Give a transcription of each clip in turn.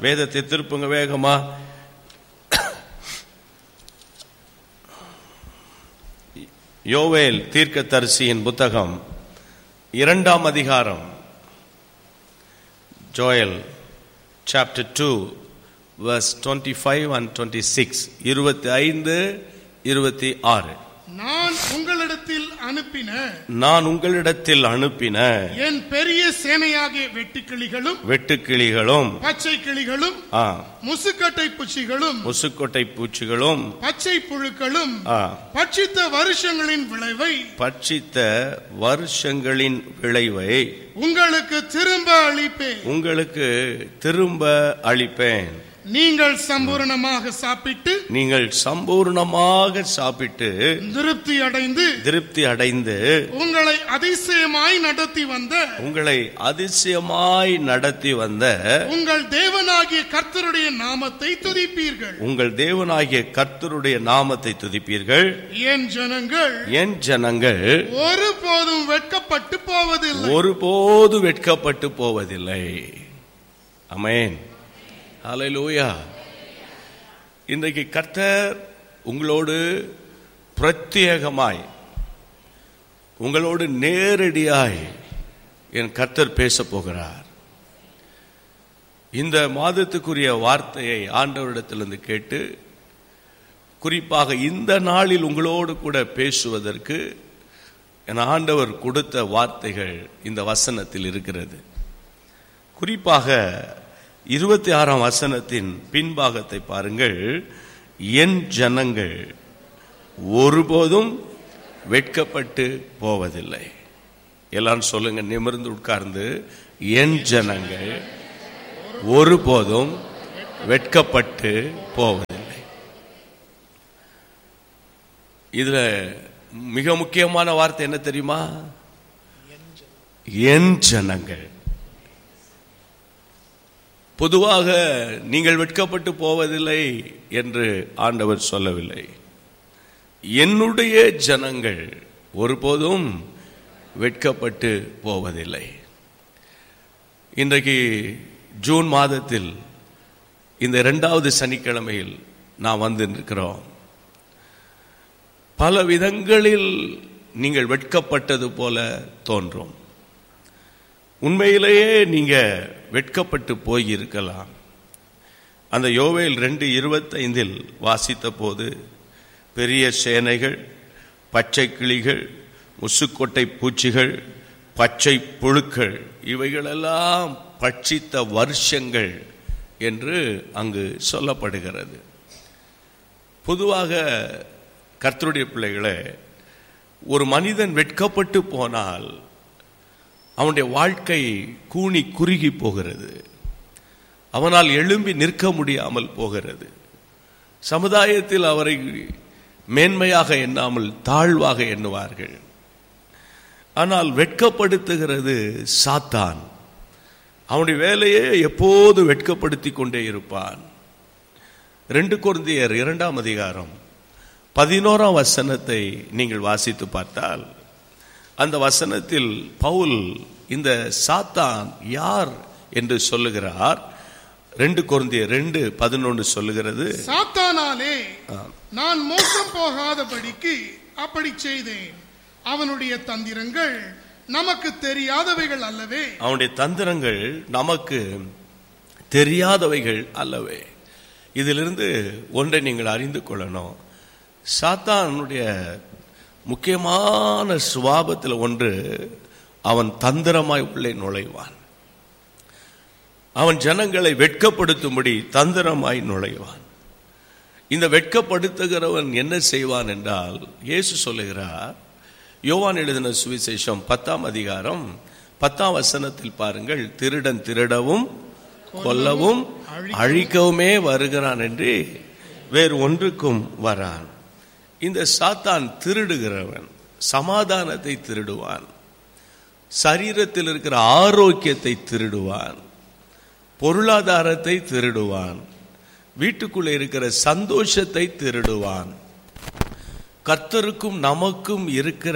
வேதத்தை திருப்புங்க வேகமா. யோவேல் தீர்க்கதரிசியின் புத்தகம் 2ஆம் அதிகாரம். Joel chapter 2 verse 25 and 26. 25, 26. நான் உங்களிடத்தில் அனுப்பின என் பெரிய சேனையாகிய வெட்டுக்கிளிகளும் பச்சை கிளிகளும் முசுக்கட்டை பூச்சிகளும் பச்சை புழுக்களும் பட்சித்த வருஷங்களின் விளைவை உங்களுக்கு திரும்ப அளிப்பேன். நீங்கள் சம்பூர்ணமாக சாப்பிட்டு திருப்தி அடைந்து உங்களை அதிசயமாய் நடத்தி வந்த உங்கள் தேவனாகிய கர்த்தருடைய நாமத்தை துதிப்பீர்கள். என் ஜனங்கள் ஒருபோதும் வெட்கப்பட்டு போவதில்லை. ஆமென். ஹல்லேலூயா. இன்றைக்கு கர்த்தர் உங்களோடு பிரத்யேகமாய், உங்களோடு நேரடியாய் என் கர்த்தர் பேச போகிறார். இந்த மாதத்துக்குரிய வார்த்தையை ஆண்டவரிடத்திலிருந்து கேட்டு, குறிப்பாக இந்த நாளில் உங்களோடு கூட பேசுவதற்கு என் ஆண்டவர் கொடுத்த வார்த்தைகள் இந்த வசனத்தில் இருக்கிறது. குறிப்பாக 26ஆம் வசனத்தின் பின்பாகத்தை பாருங்கள். என் ஜனங்கள் ஒருபோதும் வெட்கப்பட்டு போவதில்லை. எல்லாரும் சொல்லுங்க, நிமிர்ந்து உட்கார்ந்து. என் ஜனங்கள் ஒருபோதும் வெட்கப்பட்டு போவதில்லை. இதுல மிக முக்கியமான வார்த்தை என்ன தெரியுமா? என் ஜனங்கள். பொதுவாக நீங்கள் வெட்கப்பட்டு போவதில்லை என்று ஆண்டவர் சொல்லவில்லை. என்னுடைய ஜனங்கள் ஒருபோதும் வெட்கப்பட்டு போவதில்லை. இன்றைக்கு ஜூன் மாதத்தில் இந்த 2வது சனிக்கிழமையில் நாம் வந்து நிற்கிறோம். பல விதங்களில் நீங்கள் வெட்கப்பட்டது போல தோன்றும். உண்மையிலேயே நீங்க வெட்கப்பட்டு போயிருக்கலாம். அந்த யோவேல் 2:25 வாசித்த போது பெரிய சேனைகள், பச்சை கிளிகள், முசுக்கொட்டை பூச்சிகள், பச்சை புழுக்கள், இவைகளெல்லாம் பட்சித்த வருஷங்கள் என்று அங்கு சொல்லப்படுகிறது. பொதுவாக கர்த்தருடைய பிள்ளைகளே, ஒரு மனிதன் வெட்கப்பட்டு போனால் அவனுடைய வாழ்க்கை கூனி குறுகி போகிறது. அவனால் எழும்பி நிற்க முடியாமல் போகிறது. சமுதாயத்தில் அவரை மேன்மையாக எண்ணாமல் தாழ்வாக எண்ணுவார்கள். ஆனால் வெட்கப்படுத்துகிறது சாத்தான். அவனுடைய வேலையை எப்போது வெட்கப்படுத்திக் கொண்டே இருப்பான். 2 கொரிந்தியர் 2ஆம் அதிகாரம் 11ஆம் வசனத்தை நீங்கள் வாசித்து பார்த்தால், அந்த வசனத்தில் பவுல் இந்த சாத்தான் யார் என்று சொல்லுகிறார். 2 கொரிந்தியர் 2:11 சொல்லுகிறது, சாத்தானாலே நான் மோசம் போகாதபடிக்கு அப்படி செய்தேன். அவனுடைய தந்திரங்கள் நமக்கு தெரியாதவைகள் அல்லவே. அவனுடைய தந்திரங்கள் நமக்கு தெரியாதவைகள் அல்லவே. இதிலிருந்து ஒன்றை நீங்கள் அறிந்து கொள்ளணும். சாத்தானுடைய முக்கியமான சுபாவத்தில் ஒன்று, அவன் தந்திரமாய் உள்ளே நுழைவான். அவன் ஜனங்களை வெட்கப்படுத்தும்படி தந்திரமாய் நுழைவான். இந்த வெட்கப்படுத்துகிறவன் என்ன செய்வான் என்றால், இயேசு சொல்லுகிறார், யோவான் எழுதின சுவிசேஷம் 10ஆம் அதிகாரம் 10ஆம் வசனத்தில் பாருங்கள், திருடன் திருடவும் கொல்லவும் அழிக்கவுமே வருகிறான் என்று வேறு ஒன்றுக்கும் வரான். இந்த சாத்தான் திருடுகிறவன் சமாதானத்தை திருடுவான், சரீரத்தில் இருக்கிற ஆரோக்கியத்தை திருடுவான், பொருளாதாரத்தை திருடுவான், வீட்டுக்குள்ளே இருக்கிற சந்தோஷத்தை திருடுவான். கர்த்தருக்கும் நமக்கும் இருக்கிற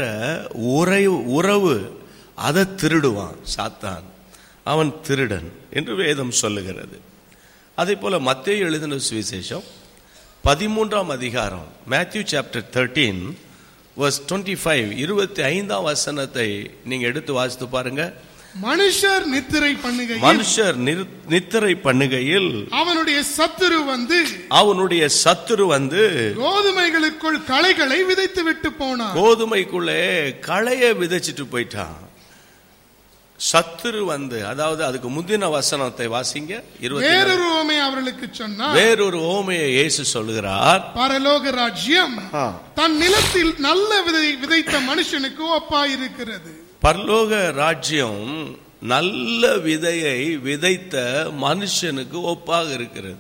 உறவு அதை திருடுவான் சாத்தான். அவன் திருடன் என்று வேதம் சொல்லுகிறது. அதே போல மத்தேயு எழுதின சுவிசேஷம் 13ஆம் அதிகாரம், Matthew chapter 13 verse 25, 25ஆம் வசனத்தை நீங்க எடுத்து வாசித்து பாருங்க. மனுஷர் நித்திரை பண்ணுகையில் அவனுடைய சத்துரு வந்து கோதுமைகளுக்குள் களைகளை விதைத்து விட்டு போனான். கோதுமைக்குள்ளே களைய விதைச்சிட்டு போயிட்டான். சத்துரு வந்து, அதாவது அதுக்கு முந்தின வசனத்தை வாசிங்க. வேறொரு ஓமையை அவர்களுக்கு சொன்னார். வேறொரு ஓமையை இயேசு சொல்லுகிறார். பரலோக ராஜ்யம் தன் நிலத்தில் நல்ல விதை விதைத்த மனுஷனுக்கு ஒப்பாயிருக்கிறது. பரலோக ராஜ்யம் நல்ல விதையை விதைத்த மனுஷனுக்கு ஒப்பாக இருக்கிறது.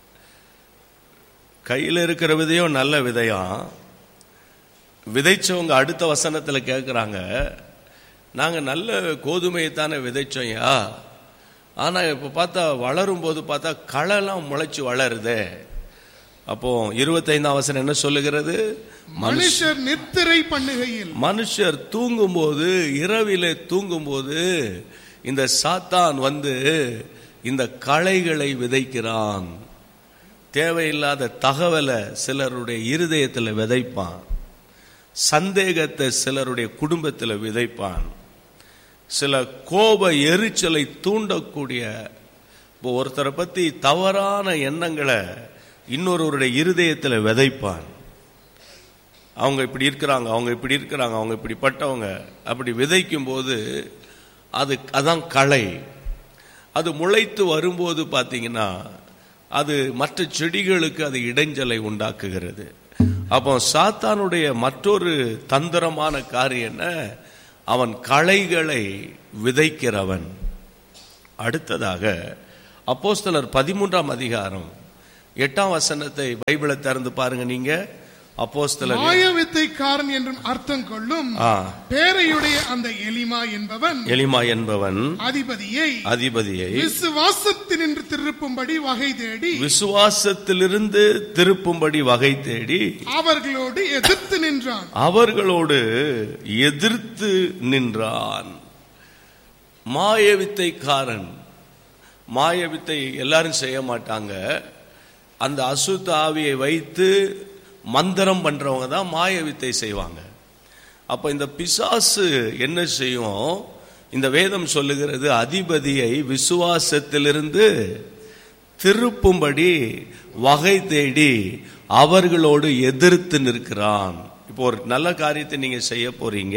கையில் இருக்கிற விதையும் நல்ல விதையா? விதைச்சவங்க அடுத்த வசனத்துல கேட்கிறாங்க, நாங்க நல்ல கோதுமையை தானே விதைச்சோம்யா, ஆனா இப்ப பார்த்தா வளரும் போது பார்த்தா களெல்லாம் முளைச்சு வளருதே. அப்போ 25ஆம் வசனம் என்ன சொல்லுகிறது? மனுஷர் நித்திரை பண்ணுகையில், மனுஷர் தூங்கும் போது, இரவிலே தூங்கும் போது இந்த சாத்தான் வந்து இந்த களைகளை விதைக்கிறான். தேவையில்லாத தகவலை சிலருடைய இருதயத்தில் விதைப்பான், சந்தேகத்தை சிலருடைய குடும்பத்தில் விதைப்பான், சில கோப எரிச்சலை தூண்டக்கூடிய, இப்போ ஒருத்தரை பத்தி தவறான எண்ணங்களை இன்னொருவருடைய இருதயத்தில் விதைப்பான். அவங்க இப்படி இருக்கிறாங்க, அவங்க இப்படி இருக்கிறாங்க, அவங்க இப்படிப்பட்டவங்க, அப்படி விதைக்கும் போது அதான் களை. அது முளைத்து வரும்போது பார்த்தீங்கன்னா அது மற்ற செடிகளுக்கு அது இடைஞ்சலை உண்டாக்குகிறது. அப்போ சாத்தானுடைய மற்றொரு தந்திரமான காரியம் என்ன? அவன் களைகளை விதைக்கிறவன். அடுத்ததாக அப்போஸ்தலர் 13ஆம் அதிகாரம் 8ஆம் வசனத்தை பைபிளை திறந்து பாருங்க. நீங்க அப்போஸ்தலர் மாயவித்தைக்காரன் என்றும் அர்த்தம் கொள்ளும் பேரையுடைய அந்த எலிமா என்பவன் அதிபதியை விசுவாசத்திலிருந்து திருப்பும்படி வகை தேடி, விசுவாசத்திலிருந்து திருப்பும்படி வகை தேடி அவர்களோடு எதிர்த்து நின்றான். மாயவித்தைக்காரன், மாயவித்தை எல்லாரும் செய்ய மாட்டாங்க. அந்த அசுத்த ஆவியை வைத்து மந்திரம் பண்றவங்க தான் மாயவித்தை செய்வாங்க. அப்ப இந்த பிசாசு என்ன செய்யும்? இந்த வேதம் சொல்லுகிறது, அதிபதியை விசுவாசத்திலிருந்து திருப்பும்படி வகை தேடி அவர்களோடு எதிர்த்து நிற்கிறான். இப்போ ஒரு நல்ல காரியத்தை நீங்க செய்ய போறீங்க,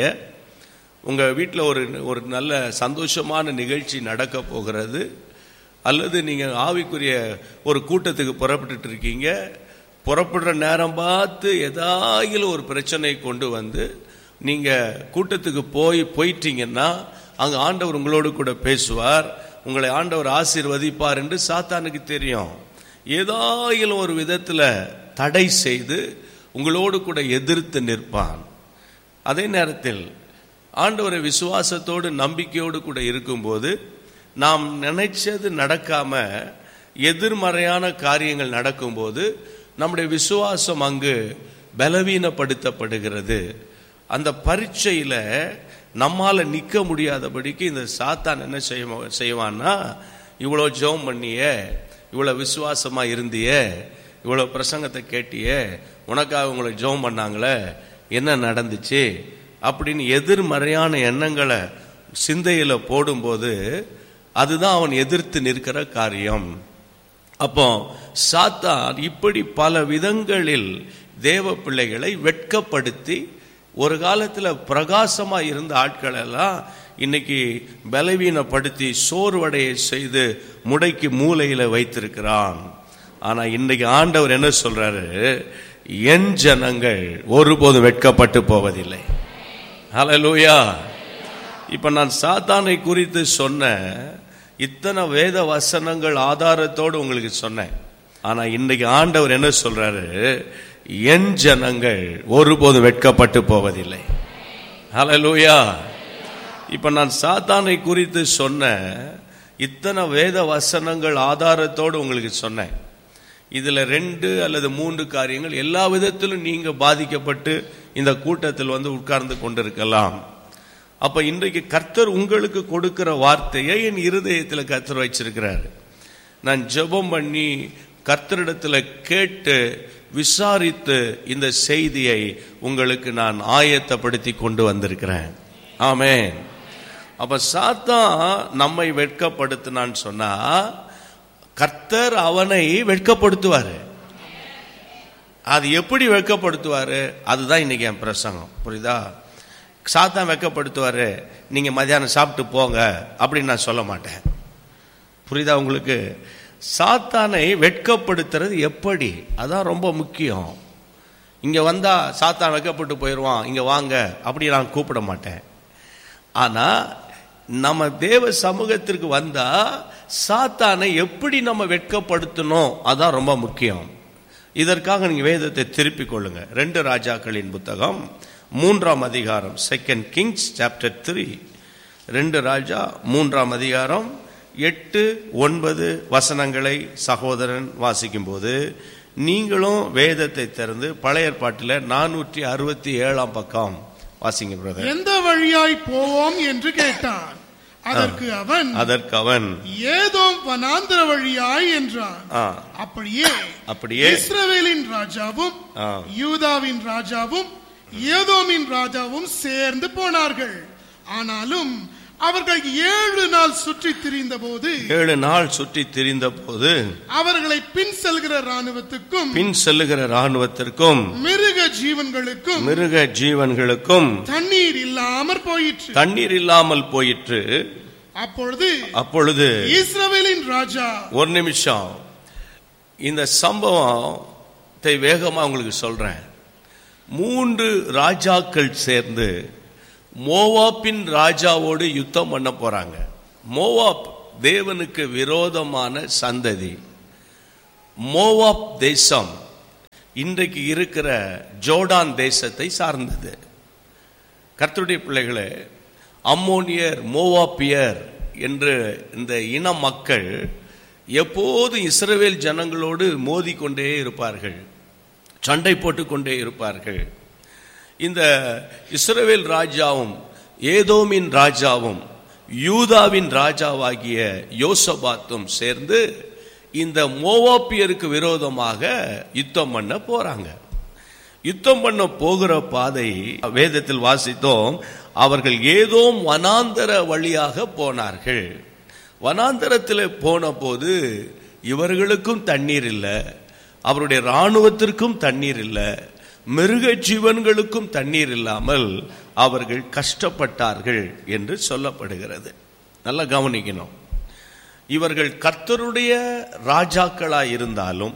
உங்க வீட்டில் ஒரு நல்ல சந்தோஷமான நிகழ்ச்சி நடக்க போகிறது, அல்லது நீங்க ஆவிக்குரிய ஒரு கூட்டத்துக்கு புறப்பட்டு இருக்கீங்க. புறப்படுற நேரம் பார்த்து ஏதாயிலும் ஒரு பிரச்சனை கொண்டு வந்து நீங்க கூட்டத்துக்கு போயிட்டீங்கன்னா அங்க ஆண்டவர் உங்களோடு கூட பேசுவார், உங்களை ஆண்டவர் ஆசீர்வதிப்பார் என்று சாத்தானுக்கு தெரியும். ஏதாயிலும் ஒரு விதத்துல தடை செய்து உங்களோடு கூட எதிர்த்து நிற்பான். அதே நேரத்தில் ஆண்டவரை விசுவாசத்தோடு நம்பிக்கையோடு கூட இருக்கும்போது நாம் நினைச்சது நடக்காம எதிர்மறையான காரியங்கள் நடக்கும்போது நம்முடைய விசுவாசம் அங்கு பலவீனப்படுத்தப்படுகிறது. அந்த பரீட்சையில நம்மால நிக்க முடியாதபடிக்கு இந்த சாத்தான் என்ன செய்வான்னா, இவ்வளவு ஜெபம் பண்ணியே, இவ்வளவு விசுவாசமா இருந்தியே, இவ்வளவு பிரசங்கத்தை கேட்டியே, உனக்காக உங்களை ஜெபம் பண்ணாங்களே, என்ன நடந்துச்சு அப்படின்னு எதிர்மறையான எண்ணங்களை சிந்தையில போடும்போது அதுதான் அவன் எதிர்த்து நிற்கிற காரியம். அப்போ சாத்தான் இப்படி பல விதங்களில் தேவ பிள்ளைகளை வெட்கப்படுத்தி, ஒரு காலத்துல பிரகாசமா இருந்த ஆட்கள் எல்லாம் இன்னைக்கு பலவீனப்படுத்தி சோர்வடைய செய்து முடைக்கு மூலையில வைத்திருக்கிறான். ஆனா இன்னைக்கு ஆண்டவர் என்ன சொல்றாரு? என் ஜனங்கள் ஒருபோதும் வெட்கப்பட்டு போவதில்லை. ஹல்லேலூயா. இப்ப நான் சாத்தானை குறித்து சொன்ன இத்தனை வேத வசனங்கள் ஆதாரத்தோடு உங்களுக்கு சொன்னேன். ஆனா இன்னைக்கு ஆண்டவர் என்ன சொல்றாரு? என் ஜனங்கள் ஒருபோதும் வெட்கப்பட்டு போவதில்லை. ஹல்லேலூயா. இப்ப நான் சாத்தானை குறித்து சொன்ன இத்தனை வேத வசனங்கள் ஆதாரத்தோடு உங்களுக்கு சொன்னேன். இதுல 2 அல்லது 3 காரியங்கள் எல்லா விதத்திலும் நீங்க பாதிக்கப்பட்டு இந்த கூட்டத்தில் வந்து உட்கார்ந்து கொண்டிருக்கலாம். அப்ப இன்றைக்கு கர்த்தர் உங்களுக்கு கொடுக்கிற வார்த்தையை என் இருதயத்தில் கர்த்தர் வச்சிருக்கிறார். நான் ஜெபம் பண்ணி கர்த்தரிடத்துல கேட்டு விசாரித்து இந்த செய்தியை உங்களுக்கு நான் ஆயத்தப்படுத்தி கொண்டு வந்திருக்கிறேன். ஆமென். அப்ப சாத்தான் நம்மை வெட்கப்படுத்தினான்னு சொன்னா கர்த்தர் அவனை வெட்கப்படுத்துவாரு. அது எப்படி வெட்கப்படுத்துவாரு, அதுதான் இன்னைக்கு என் பிரசங்கம். புரியுதா? சாத்தான் வெட்கப்படுத்துவாரு, நீங்க மத்தியானம் சாப்பிட்டு போங்க அப்படின்னு நான் சொல்ல மாட்டேன். புரியுதா உங்களுக்கு? சாத்தானை வெட்கப்படுத்துறது எப்படி, அதான் ரொம்ப முக்கியம். இங்க வந்தா சாத்தான் வெட்கப்பட்டு போயிடுவான், இங்க வாங்க அப்படி நான் கூப்பிட மாட்டேன். ஆனா நம்ம தேவ சமூகத்திற்கு வந்தா சாத்தானை எப்படி நம்ம வெட்கப்படுத்தணும், அதான் ரொம்ப முக்கியம். இதற்காக நீங்க வேதத்தை திருப்பிக் கொள்ளுங்க. 2 ராஜாக்களின் புத்தகம் 3ஆம் அதிகாரம், 2 Kings சாப்டர் 3. 2 ராஜா 3ஆம் அதிகாரம் 8-9 வசனங்களை சகோதரன் வாசிக்கும் போது நீங்களும் வேதத்தை திறந்து பழைய ஏற்பாட்டில் 467ஆம் பக்கம் வாசிங்க பிரதர். எந்த வழியாய் போவோம் என்று கேட்டான். அதற்கு அவன் ஏதோம் வனாந்தர வழியாய் என்றான். அப்படியே இஸ்ரவேலின் ராஜாவும் யூதாவின் ராஜாவும் ஏதோமின் ராஜாவும் சேர்ந்து போனார்கள். ஆனாலும் அவர்கள் 7 நாள் சுற்றி திரிந்த போது அவர்களை பின் செல்கிற ராணுவத்திற்கும் மிருக ஜீவன்களுக்கும் தண்ணீர் இல்லாமல் போயிற்று. அப்பொழுது இஸ்ரவேலின் ராஜா, ஒரு நிமிஷம், இந்த சம்பவத்தை வேகமா உங்களுக்கு சொல்றேன். 3 ராஜாக்கள் சேர்ந்து மோவாப்பின் ராஜாவோடு யுத்தம் பண்ண போறாங்க. மோவாப் தேவனுக்கு விரோதமான சந்ததி. மோவாப் தேசம் இன்றைக்கு இருக்கிற ஜோர்டான் தேசத்தை சார்ந்தது. கர்த்தருடைய பிள்ளைகளே, அம்மோனியர், மோவாப்பியர் என்று இந்த இன மக்கள் எப்போது இஸ்ரவேல் ஜனங்களோடு மோதிக்கொண்டே இருப்பார்கள், சண்டை போட்டுக்கொண்டே இருப்பார்கள். இந்த இஸ்ரவேல் ராஜாவும் ஏதோமின் ராஜாவும் யூதாவின் ராஜாவாகிய யோசபாத்தும் சேர்ந்து இந்த மோவாப்பியருக்கு விரோதமாக யுத்தம் பண்ண போறாங்க. யுத்தம் பண்ண போகிற பாதை வேதத்தில் வாசித்தோம். அவர்கள் ஏதோம் வனாந்தர வழியாக போனார்கள். வனாந்தரத்தில் போன போது இவர்களுக்கும் தண்ணீர் இல்லை, அவருடைய இராணுவத்திற்கும் தண்ணீர் இல்லை, மிருக ஜீவன்களுக்கும் தண்ணீர் இல்லாமல் அவர்கள் கஷ்டப்பட்டார்கள் என்று சொல்லப்படுகிறது. நல்லா கவனிக்கணும். இவர்கள் கர்த்தருடைய ராஜாக்களாய் இருந்தாலும்,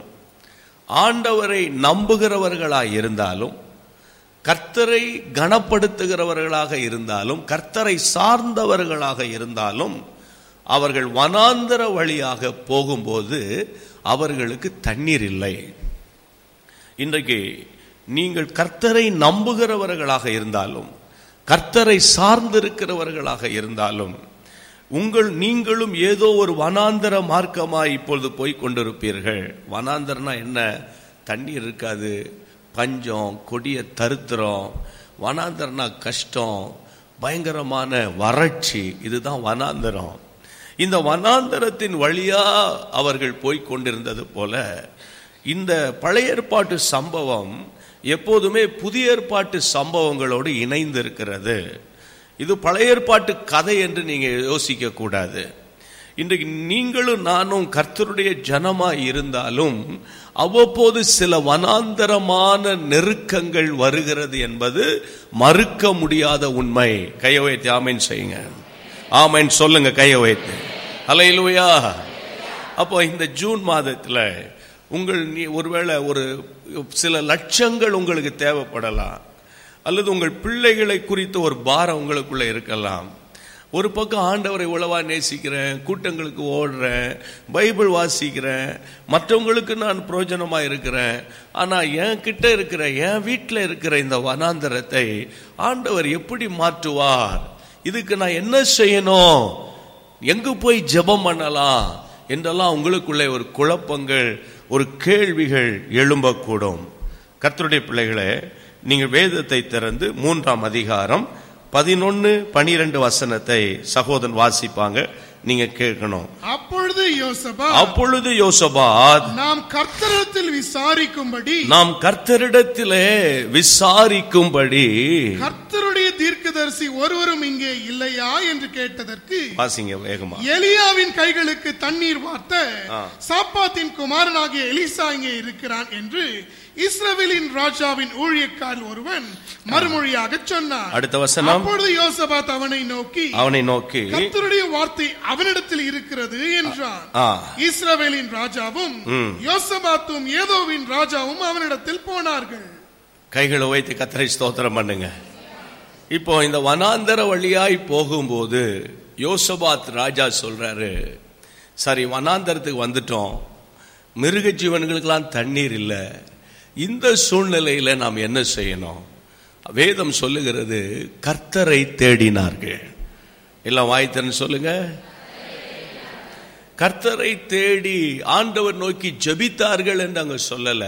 ஆண்டவரை நம்புகிறவர்களாய் இருந்தாலும், கர்த்தரை கனப்படுத்துகிறவர்களாக இருந்தாலும், கர்த்தரை சார்ந்தவர்களாக இருந்தாலும், அவர்கள் வனாந்தர வழியாக போகும்போது அவர்களுக்கு தண்ணீர் இல்லை. இன்றைக்கு நீங்கள் கர்த்தரை நம்புகிறவர்களாக இருந்தாலும், கர்த்தரை சார்ந்திருக்கிறவர்களாக இருந்தாலும், நீங்களும் ஏதோ ஒரு வனாந்தர மார்க்கமாய் இப்பொழுது போய் கொண்டிருப்பீர்கள். வனாந்தரனா என்ன? தண்ணீர் இருக்காது, பஞ்சம், கொடிய தரித்திரம். வனாந்தரனா கஷ்டம், பயங்கரமான வறட்சி. இதுதான் வனாந்தரம். இந்த வனாந்தரத்தின் வழியா அவர்கள் போய் கொண்டிருந்தது போல இந்த பழைய ஏற்பாட்டு சம்பவம் எப்போதுமே புதிய ஏற்பாட்டு சம்பவங்களோடு இணைந்து இருக்கிறது. இது பழைய ஏற்பாட்டு கதை என்று நீங்க யோசிக்க கூடாது. இன்றைக்கு நீங்களும் நானும் கர்த்தருடைய ஜனமாய் இருந்தாலும் அவ்வப்போது சில வனாந்தரமான நெருக்கங்கள் வருகிறது என்பது மறுக்க முடியாத உண்மை. கையை வைத்து ஆமென் செய்யுங்க. ஆமென் சொல்லுங்க, கையை வைத்து. அல்லேலூயா. அப்போ இந்த ஜூன் மாதத்தில் ஒருவேளை ஒரு சில லட்சங்கள் உங்களுக்கு தேவைப்படலாம், அல்லது உங்கள் பிள்ளைகளை குறித்த ஒரு பாரம் உங்களுக்குள்ள இருக்கலாம். ஒரு பக்கம் ஆண்டவரை உளவா நேசிக்கிறேன், கூட்டங்களுக்கு ஓடுறேன், பைபிள் வாசிக்கிறேன், மற்றவங்களுக்கு நான் பிரயோஜனமா இருக்கிறேன். ஆனா என் கிட்ட இருக்கிற, என் வீட்டில் இருக்கிற இந்த வனாந்தரத்தை ஆண்டவர் எப்படி மாற்றுவார்? இதுக்கு நான் என்ன செய்யணும்? எங்கு போய் ஜெபம் பண்ணலாம் என்றெல்லாம் உங்களுக்குள்ளே ஒரு குழப்பங்கள், ஒரு கேள்விகள் எழும்பக்கூடும். கர்த்தருடைய பிள்ளைகளே, நீங்கள் வேதத்தை திறந்து 3ஆம் அதிகாரம் 11-12 வசனத்தை சகோதரன் வாசிப்பாங்க. நீங்க கேட்கணும். அப்பொழுது யோசபாத் நாம் கர்த்தரிடத்தில் விசாரிக்கும்படி கர்த்தருடைய தீர்க்கதரிசி ஒருவரும் இங்கே இல்லையா என்று கேட்டதற்கு, வாசிங்க வேகமா, எலியாவின் கைகளுக்கு தண்ணீர் வார்த்த சாப்பாத்தின் குமாரனாகிய எலிசா இங்கே இருக்கிறான் என்று இஸ்ரவேலின் ராஜாவின் ஊழியக்காரன் ஒருவன் மறுமொழியாக சொன்னார். அடுத்த வசனம். அப்பொழுது யோசபாத் அவனை நோக்கி கர்த்தருடைய வார்த்தை அவனிடத்தில் இருக்கிறது என்றான். இஸ்ரவேலின் ராஜாவும் யோசபாத்தும் ஏதோவின் ராஜாவும் அவனிடத்தில் போனார்கள். கைகளை வைத்து கர்த்தரை ஸ்தோத்திரம் பண்ணுங்க. இப்போ இந்த வனாந்தர வழியாய் போகும்போது யோசபாத் ராஜா சொல்றாரு, சரி வனாந்தரத்துக்கு வந்துட்டோம், மிருக ஜீவன்களுக்கெல்லாம் தண்ணீர் இல்லை, இந்த சூழ்நிலையில நாம் என்ன செய்யணும்? வேதம் சொல்லுகிறது கர்த்தரை தேடினார்கள். எல்லாம் வாய்த்தன்னு சொல்லுங்க. கர்த்தரை தேடி ஆண்டவர் நோக்கி ஜெபித்தார்கள் என்று அங்க சொல்லல,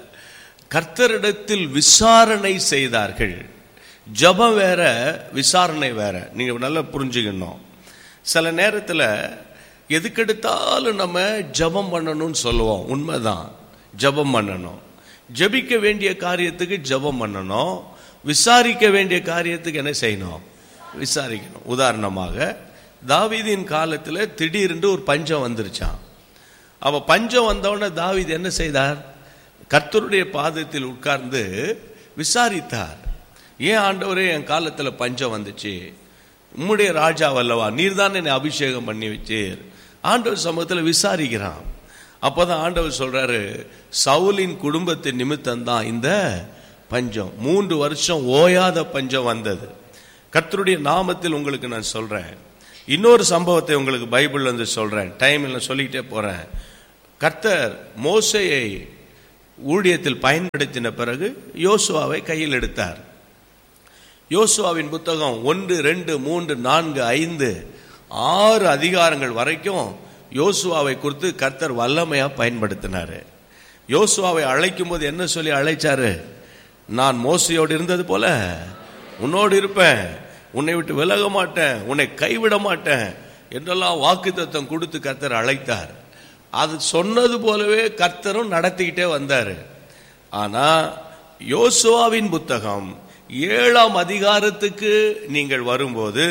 கர்த்தரிடத்தில் விசாரணை செய்தார்கள். ஜெபம் வேற, விசாரணை வேற. நீங்க நல்லா புரிஞ்சுக்கணும். சில நேரத்தில் எதுக்கெடுத்தாலும் நம்ம ஜெபம் பண்ணணும்னு சொல்லுவோம், உண்மைதான், ஜெபம் பண்ணணும். ஜெபிக்க வேண்டிய காரியத்துக்கு ஜெபம் பண்ணணும், விசாரிக்க வேண்டிய காரியத்துக்கு என்ன செய்யணும்? விசாரிக்கணும். உதாரணமாக தாவீதின் காலத்தில் திடீரென்று ஒரு பஞ்சம் வந்துருச்சான். அப்ப பஞ்சம் வந்தவுடனே தாவீது என்ன செய்தார்? கர்த்தருடைய பாதத்தில் உட்கார்ந்து விசாரித்தார். ஏன் ஆண்டவரே என் காலத்தில் பஞ்சம் வந்துச்சு? உம்முடைய ராஜாவல்லவா, நீர் தான் என்னை அபிஷேகம் பண்ணி வச்சீர். ஆண்டவர் சமூகத்தில் விசாரிக்கிறான். அப்போதான் ஆண்டவர் சொல்றாரு, சவுலின் குடும்பத்தின் நிமித்தம் தான் இந்த பஞ்சம், 3 வருஷம் ஓயாத பஞ்சம் வந்தது. கர்த்தருடைய நாமத்தில் உங்களுக்கு நான் சொல்றேன். இன்னொரு சம்பவத்தை உங்களுக்கு பைபிள்ல இருந்து சொல்றேன், டைம்ல சொல்லிக்கிட்டே போறேன். கர்த்தர் மோசேயை ஊழியத்தில் பயன்படுத்தின பிறகு யோசுவாவை கையில் எடுத்தார். யோசுவாவின் புத்தகம் 1, 2, 3, 4, 5, 6 அதிகாரங்கள் வரைக்கும் யோசுவாவை குறித்து கர்த்தர் வல்லமையா பயன்படுத்தினாரு. யோசுவாவை அழைக்கும் போது என்ன சொல்லி அழைச்சாரு? நான் மோசையோடு இருந்தது போல உன்னோடு இருப்பேன், உன்னை விட்டு விலக மாட்டேன், உன்னை கைவிட மாட்டேன் என்றெல்லாம் வாக்குத்தத்தம் கொடுத்து கர்த்தர் அழைத்தார். அது சொன்னது போலவே கர்த்தரும் நடத்திக்கிட்டே வந்தாரு. ஆனா யோசுவாவின் புத்தகம் 7ஆம் அதிகாரத்துக்கு நீங்கள் வரும்போது,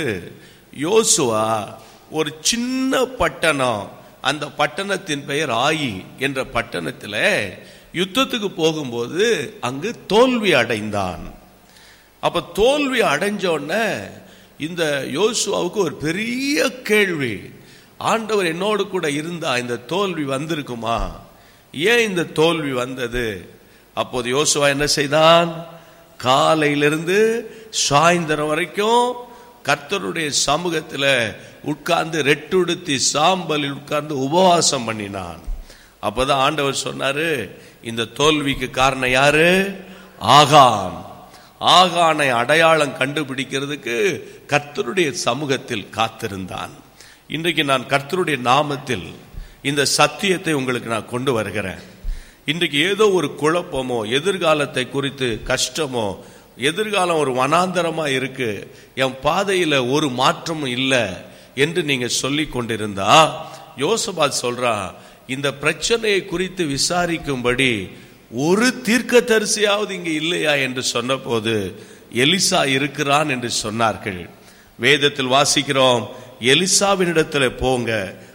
யோசுவா ஒரு சின்ன பட்டணம், அந்த பட்டணத்தின் பெயர் ஆயி என்ற பட்டணத்தில் யுத்தத்துக்கு போகும்போது அங்கு தோல்வி அடைந்தான். அப்ப தோல்வி அடைஞ்ச உடனே இந்த யோசுவாவுக்கு ஒரு பெரிய கேள்வி, ஆண்டவர் என்னோடு கூட இருந்தா இந்த தோல்வி வந்திருக்குமா? ஏன் இந்த தோல்வி வந்தது? அப்போது யோசுவா என்ன செய்தான்? காலையிலிருந்து சாயந்தரம் வரைக்கும் கர்த்தருடைய சமூகத்தில் உட்கார்ந்து ரெட்டுடுத்தி சாம்பலில் உட்கார்ந்து உபவாசம் பண்ணினான். அப்பதான் ஆண்டவர் சொன்னாரு, இந்த தோல்விக்கு காரணம் யாரு? ஆகான். ஆகானை அடையாளம் கண்டுபிடிக்கிறதுக்கு கர்த்தருடைய சமூகத்தில் காத்திருந்தான். இன்றைக்கு நான் கர்த்தருடைய நாமத்தில் இந்த சத்தியத்தை உங்களுக்கு நான் கொண்டு வருகிறேன். இன்றைக்கு ஏதோ ஒரு குழப்பமோ, எதிர்காலத்தை குறித்து கஷ்டமோ, எதிர்காலம் ஒரு வனாந்தரமா இருக்கு, என் பாதையில ஒரு மாற்றமும் இல்லை என்று நீங்க சொல்லி கொண்டிருந்தா, யோசபாத் சொல்றா, இந்த பிரச்சனையை குறித்து விசாரிக்கும்படி ஒரு தீர்க்கதரிசியாவது இங்க இல்லையா என்று சொன்ன போது எலிசா இருக்கிறான் என்று சொன்னார்கள். வேதத்தில் வாசிக்கிறோம், எலிசாவினிடத்தில் போங்க,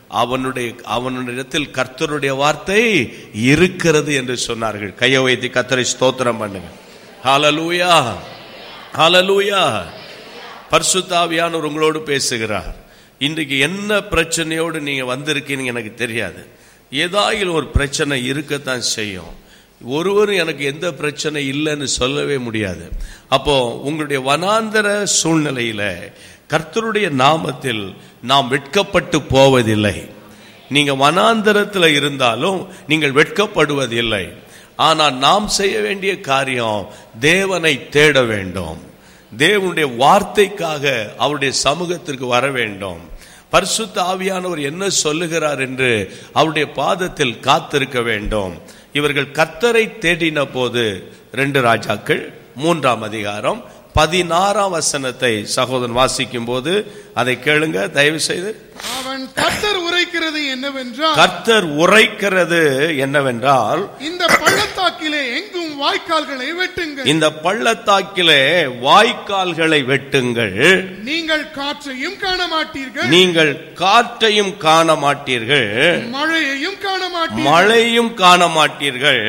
அவனுடைய கர்த்தருடைய வார்த்தை இருக்கிறது என்று சொன்னார்கள். கையை வைத்து கர்த்தரை ஸ்தோத்திரம் பண்ணுங்க. ஹல்லேலூயா, ஹல்லேலூயா. பரிசுத்த ஆவியானவர் உங்களோடு பேசுகிறார். இன்றைக்கு என்ன பிரச்சனையோடு நீங்க வந்திருக்கீங்க எனக்கு தெரியாது. ஏதாயிலும் ஒரு பிரச்சனை இருக்கத்தான் செய்யும். ஒருவரும் எனக்கு எந்த பிரச்சனை இல்லைன்னு சொல்லவே முடியாது. அப்போ உங்களுடைய வனாந்தர சூழ்நிலையில கர்த்தருடைய நாமத்தில் நாம் வெட்கப்பட்டு போவதில்லை. நீங்க வனாந்தரத்தில் இருந்தாலும் நீங்கள் வெட்கப்படுவதில்லை. ஆனால் நாம் செய்ய வேண்டிய காரியம் தேவனை தேட வேண்டும். தேவனுடைய வார்த்தைக்காக அவருடைய சமூகத்திற்கு வர வேண்டும். பரிசுத்த ஆவியானவர் என்ன சொல்லுகிறார் என்று அவருடைய பாதத்தில் காத்திருக்க வேண்டும். இவர்கள் கர்த்தரை தேடின போது 2 ராஜாக்கள் 3ஆம் அதிகாரம் 16ஆம் வசனத்தை சகோதரன் வாசிக்கும் போது அதை கேளுங்க தயவு செய்து. அவன் கர்த்தர் உரைக்கிறது என்னவென்றால், கர்த்தர் உரைக்கிறது என்னவென்றால், இந்த பள்ளத்தாக்கிலே எங்கும் வாய்க்கால்களை வெட்டுங்கள். இந்த பள்ளத்தாக்கிலே வாய்க்கால்களை வெட்டுங்கள். நீங்கள் காற்றையும் காண மாட்டீர்கள். நீங்கள் காற்றையும் காண மாட்டீர்கள். மழையையும் காண மாட்டீர்கள். மழையும் காண மாட்டீர்கள்.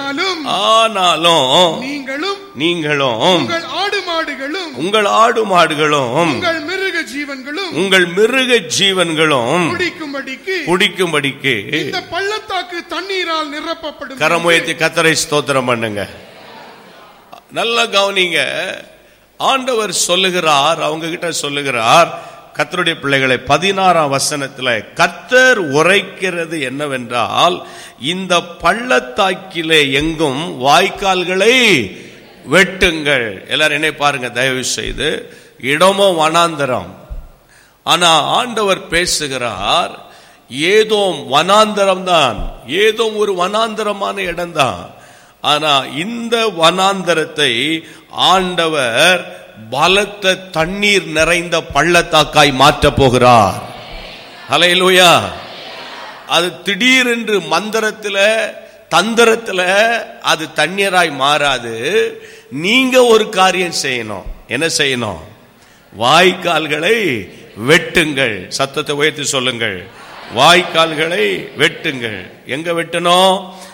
ஆனாலும் நீங்களும் உங்கள் ஆடு மாடுகளும் உங்கள் மிருக ஜீவன்களும் குடிக்கும்படிக்கு இந்த பள்ளத்தாக்கு தண்ணீரால் நிரப்பப்படும். கரமுயர்த்தி கர்த்தரை ஸ்தோத்திரம் பண்ணுங்க. நல்லா கவனிங்க. ஆண்டவர் சொல்லுகிறார், அவங்க கிட்ட சொல்லுகிறார், கர்த்தருடைய பிள்ளைகளை 16ஆம் வசனத்தில் கர்த்தர் உரைக்கிறது என்னவென்றால், இந்த பள்ளத்தாக்கிலே எங்கும் வாய்க்கால்களை வெட்டுங்கள். எல்லாரும் என்ன பாருங்க தயவு செய்து. இடமோ வனாந்தரம், ஆனா ஆண்டவர் பேசுகிறார் ஏதோ வனாந்தரம் தான், ஏதோ ஒரு வனாந்தரமான இடம் தான். ஆனா இந்த வனாந்தரத்தை ஆண்டவர் பலத்த தண்ணீர் நிறைந்த பள்ளத்தாக்காய் மாற்றப் போகிறார். ஹல்லேலூயா. அது திடீரென்று மந்திரத்தில் தந்திரத்தில் அது தண்ணீராய் மாறாது. நீங்க ஒரு காரியம் செய்யணும். என்ன செய்யணும்? வாய்க்கால்களை வெட்டுங்கள். சத்தத்தை உயர்த்தி சொல்லுங்கள். வாய்க்கால்களை வெட்டுங்கள். எங்க வெட்டணும்?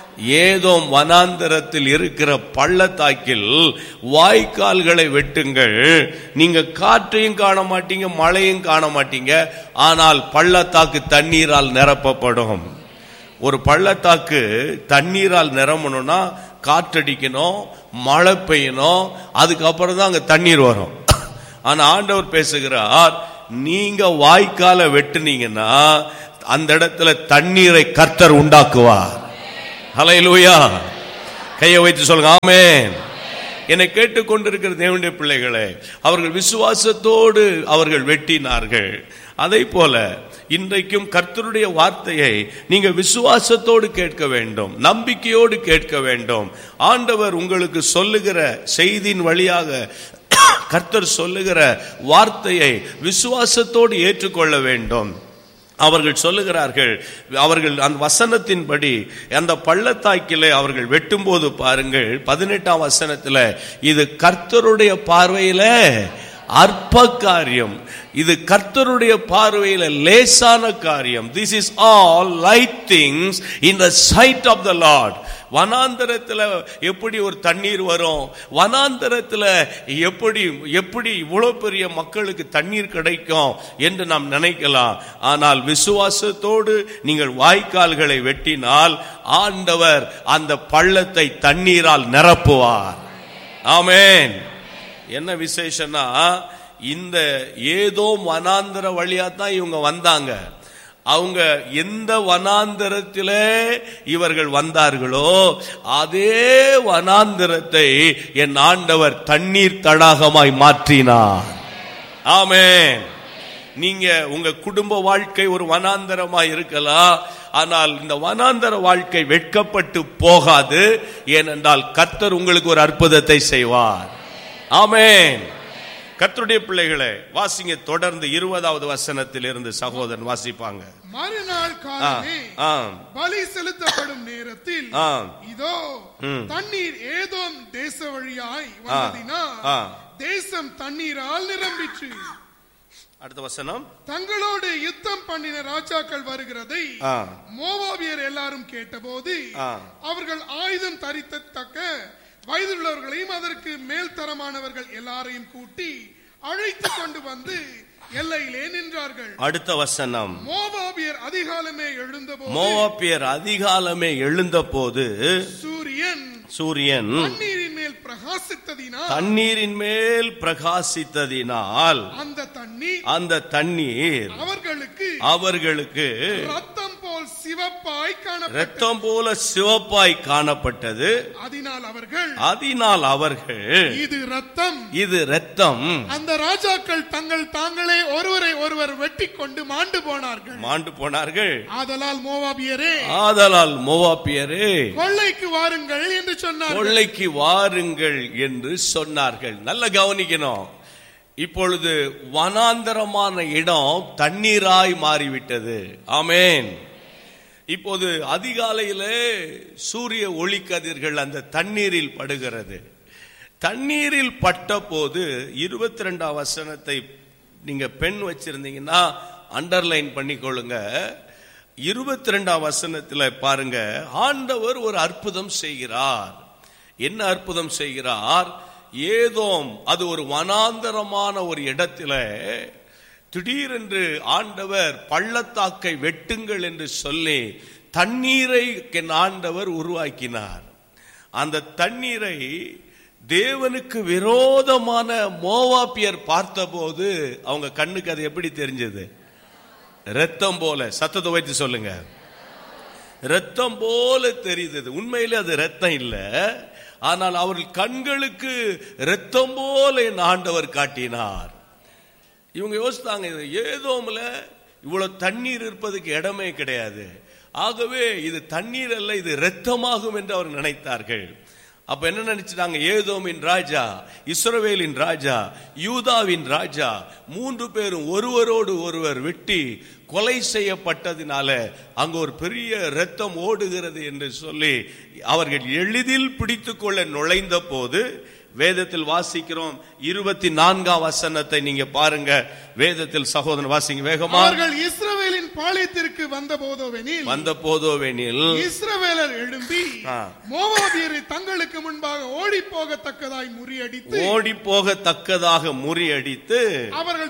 ஏதோ வனாந்தரத்தில் இருக்கிற பள்ளத்தாக்கில் வாய்க்கால்களை வெட்டுங்கள். நீங்க காற்றையும் காண மாட்டீங்க, மழையும் காண மாட்டீங்க. ஆனால் பள்ளத்தாக்கு தண்ணீரால் நிரப்பப்படும். ஒரு பள்ளத்தாக்கு தண்ணீரால் நிரம்பணும்னா காற்றடிக்கணும், மழை பெய்யணும், அதுக்கப்புறம் தான் அங்க தண்ணீர் வரும். ஆனா ஆண்டவர் பேசுகிறார், நீங்க வாய்க்கால வெட்டுனீங்கன்னா அந்த இடத்துல தண்ணீரை கர்த்தர் உண்டாக்குவார். ஹல்லேலூயா. கையை வைத்து சொல்லுங்க ஆமென். என்னை கேட்டுக்கொண்டிருக்கிற தேவனுடைய பிள்ளைகளே, அவர்கள் விசுவாசத்தோடு அவர்கள் வெட்டினார்கள். அதை போல இன்றைக்கும் கர்த்தருடைய வார்த்தையை நீங்க விசுவாசத்தோடு கேட்க வேண்டும், நம்பிக்கையோடு கேட்க வேண்டும். ஆண்டவர் உங்களுக்கு சொல்லுகிற செய்தியின் வழியாக கர்த்தர் சொல்லுகிற வார்த்தையை விசுவாசத்தோடு ஏற்றுக்கொள்ள வேண்டும். அவர்கள் சொல்லுகிறார்கள், அவர்கள் அந்த வசனத்தின்படி அந்த பள்ளத்தாக்கிலே அவர்கள் வெட்டும் போது பாருங்கள் 18ஆம் வசனத்தில், இது கர்த்தருடைய பார்வையில அற்ப காரியம், இது கர்த்தருடைய பார்வையில லேசான காரியம். This is all light things in the sight of the Lord. வனாந்தரத்தில் எப்படி ஒரு தண்ணீர் வரும், வனாந்தரத்தில் எப்படி இவ்வளவு பெரிய மக்களுக்கு தண்ணீர் கிடைக்கும் என்று நாம் நினைக்கலாம். ஆனால் விசுவாசத்தோடு நீங்கள் வாய்க்கால்களை வெட்டினால் ஆண்டவர் அந்த பள்ளத்தை தண்ணீரால் நிரப்புவார். ஆமென். என்ன விசேஷம்னா, இந்த ஏதோ வனாந்தர வழியா தான் இவங்க வந்தாங்க. அவங்க எந்த வனாந்தரத்திலே இவர்கள் வந்தார்களோ அதே வனாந்தரத்தை என் ஆண்டவர் தண்ணீர் தடாகமாய் மாற்றினார். ஆமென். நீங்க உங்க குடும்ப வாழ்க்கை ஒரு வனாந்தரமாய் இருக்கலாம், ஆனால் இந்த வனாந்தர வாழ்க்கை வெட்கப்பட்டு போகாது. ஏனென்றால் கர்த்தர் உங்களுக்கு ஒரு அற்புதத்தை செய்வார். ஆமென். கர்த்தருடைய பிள்ளைகளே, வாசிங்க தொடர்ந்து 20வது வசனத்தில் இருந்து சகோதரன் வாசிப்பாங்க. மறுநாள் காலையிலே பலி செலுத்தப்படும் நேரத்தில் இதோ தண்ணீர் ஏதோம் தேச வழியாய் வந்ததினால் தேசம் தண்ணீரால் நிரம்பிற்று. அடுத்த வசனம், தங்களோடு யுத்தம் பண்ணின ராஜாக்கள் வருகிறதை மோவாபியர் எல்லாரும் கேட்டபோது அவர்கள் ஆயுதம் தரித்தக்க வயதுள்ளவர்களையும் அதற்கு மேல் தரமானவர்கள் எல்லாரையும் கூட்டி அழைத்து கொண்டு வந்து எல்லையிலே நின்றார்கள். அடுத்த வசனம், மோவாபியர் அதிகாலமே எழுந்தபோது சூரியன் தண்ணீரின் மேல் பிரகாசித்ததினால் அந்த தண்ணீர் அவர்களுக்கு ரத்தம் போல் சிவப்பாய் காணப்பட்டது. ரத்தம் போல சிவப்பாய் காணப்பட்டது. அதனால் அவர்கள் இது ரத்தம், அந்த ராஜாக்கள் தாங்களே ஒருவரை ஒருவர் வெட்டி கொண்டு மாண்டு போனார்கள். ஆதலால் மோவாபியரே கொள்ளைக்கு வாருங்கள் என்று சொன்னார்கள். நல்ல கவனிக்கணும். இப்பொழுது வனாந்தரமான இடம் தண்ணீராய் மாறிவிட்டது. ஆமென். இப்போது அதிகாலையிலே சூரிய ஒளி கதிர்கள் அந்த தண்ணீரில் படுகிறது. தண்ணீரில் பட்ட போது 22 வசனத்தை நீங்க பெண் வச்சிருந்தீங்கன்னா அண்டர்லைன் பண்ணிக்கொள்ளுங்க. 22 வசனத்துல பாருங்க, ஆண்டவர் ஒரு அற்புதம் செய்கிறார். என்ன அற்புதம் செய்கிறார்? ஏதோம் அது ஒரு வனாந்தரமான ஒரு இடத்துல திடீரென்று ஆண்டவர் பள்ளத்தாக்கை வெட்டுங்கள் என்று சொல்லி தண்ணீரை ஆண்டவர் உருவாக்கினார். அந்த தண்ணீரை தேவனுக்கு விரோதமான மோவாபியர் பார்த்தபோது அவங்க கண்ணுக்கு அது எப்படி தெரிஞ்சது? ரத்தம் போல. சத்தத்தை வைத்து சொல்லுங்க. ரத்தம் போல தெரிந்தது. உண்மையிலே அது ரத்தம் இல்ல, ஆனால் அவர்கள் கண்களுக்கு ரத்தம் போல என் ஆண்டவர் காட்டினார். இவங்க யோசித்தாங்க, ஏதோம்ல இவ்வளவு தண்ணீர் இருப்பதுக்கு இடமே கிடையாது, ஆகவே இது தண்ணீர் அல்ல, இது ரத்தமாகும் என்று அவர் நினைத்தார்கள். அப்ப என்ன நினைச்சிட்டாங்க? ஏதோமின் ராஜா, இஸ்ரவேலின் ராஜா, யூதாவின் ராஜா 3 பேரும் ஒருவரோடு ஒருவர் வெட்டி கொலை செய்யப்பட்டதினால அங்கு ஒரு பெரிய இரத்தம் ஓடுகிறது என்று சொல்லி அவர்கள் எளிதில் பிடித்துக்கொள்ள நுழைந்த போது வேதத்தில் வாசிக்கிறோம். 24 வசனத்தை நீங்க பாருங்க. வேதத்தில் சகோதரன் வாசிங்க வேகமா. அவர்கள் இஸ்ரவேலின் பாளையத்திற்கு வந்தபோதோவெனில் இஸ்ரவேலர் எழும்பி மோவாபியரை தங்களுக்கு முன்பாக ஓடி போகத்தக்கதாக முறியடித்து அவர்கள்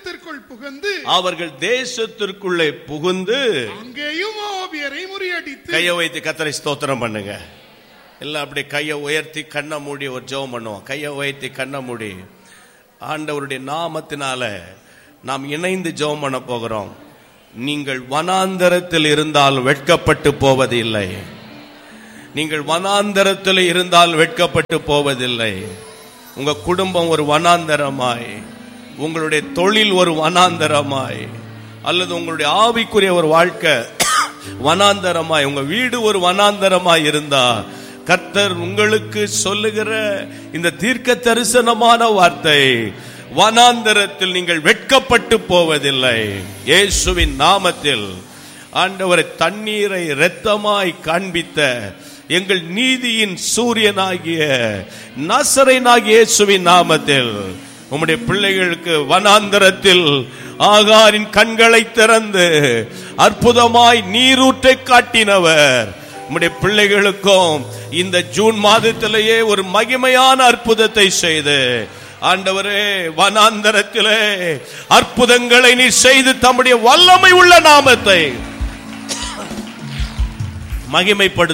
தேசத்திற்குள்ளே புகுந்து அங்கேயும் மோவாபியரை முறியடித்து. கையை வைத்து கர்த்தரை ஸ்தோத்திரம் பண்ணுங்க. எல்லாம் அப்படி கையை உயர்த்தி கண்ணை மூடி ஒரு ஜெபம் பண்ணுவோம். கையை உயர்த்தி கண்ணை மூடி ஆண்டவருடைய நாமத்தினால நாம் இணைந்து ஜெபம் பண்ண போகிறோம். நீங்கள் வனாந்தரத்தில் இருந்தால் வெட்கப்பட்டு போவதில்லை. நீங்கள் வனாந்தரத்தில் இருந்தால் வெட்கப்பட்டு போவதில்லை. உங்க குடும்பம் ஒரு வனாந்தரமாய், உங்களுடைய தொழில் ஒரு வனாந்தரமாய், அல்லது உங்களுடைய ஆவிக்குரிய ஒரு வாழ்க்கை வனாந்தரமாய், உங்க வீடு ஒரு வனாந்தரமாய் இருந்தா கர்த்தர் உங்களுக்கு சொல்லுகிற இந்த தீர்க்க தரிசனமான வார்த்தை, வனாந்தரத்தில் நீங்கள் வெட்கப்பட்டு போவதில்லை. இயேசுவின் நாமத்தில் ஆண்டவரை தண்ணீரை இரத்தமாய் காண்பித்த எங்கள் நீதியின் சூரியனாகிய நசரேயனாகிய இயேசுவின் நாமத்தில் உம்முடைய பிள்ளைகளுக்கு வனாந்தரத்தில் ஆகாரின் கண்களை திறந்து அற்புதமாய் நீரூற்றை காட்டினவர் உம்முடைய பிள்ளைகளுக்கும் இந்த ஜூன் மாதத்திலேயே ஒரு மகிமையான அற்புதத்தை செய்து ஆண்டவரே வனாந்தரத்திலே அற்புதங்களை நீ செய்து தம்முடைய வல்லமை உள்ள நாமத்தை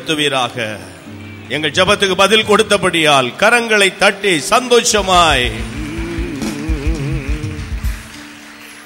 மகிமைப்படுத்துவீராக. எங்கள் ஜெபத்துக்கு பதில் கொடுத்தபடியால் கரங்களை தட்டி சந்தோஷமாய்